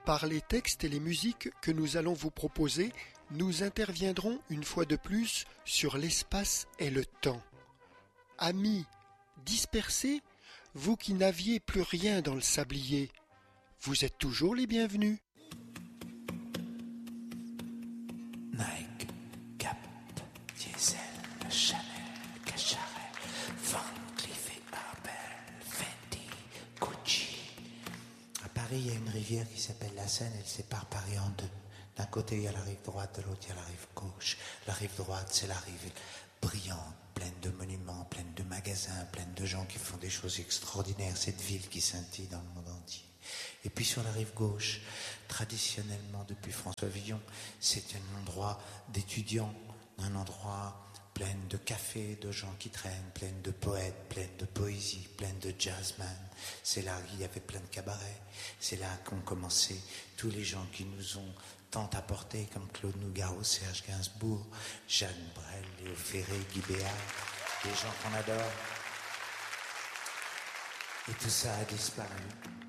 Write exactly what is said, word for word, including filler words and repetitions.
Par les textes et les musiques que nous allons vous proposer, nous interviendrons une fois de plus sur l'espace et le temps. Amis dispersés, vous qui n'aviez plus rien dans le sablier, vous êtes toujours les bienvenus. Nike, Gap, Diesel, Chanel, Cacharel, Van Cleef et Arpels, Fendi, Gucci. À Paris, il y a une rivière qui s'appelle la Seine, elle sépare Paris en deux. D'un côté, il y a la rive droite, de l'autre, il y a la rive gauche. La rive droite, c'est la rive brillante, pleine de monuments, pleine de magasins, pleine de gens qui font des choses extraordinaires. Cette ville qui scintille dans le monde entier. Et puis sur la rive gauche, traditionnellement depuis François Villon, c'est un endroit d'étudiants, un endroit plein de cafés, de gens qui traînent, plein de poètes, plein de poésie, plein de jazzman. C'est là qu'il y avait plein de cabarets. C'est là qu'ont commencé tous les gens qui nous ont tant apporté, comme Claude Nougaro, Serge Gainsbourg, Jeanne Brel, Léo Ferré, Guy Béard, des gens qu'on adore. Et tout ça a disparu.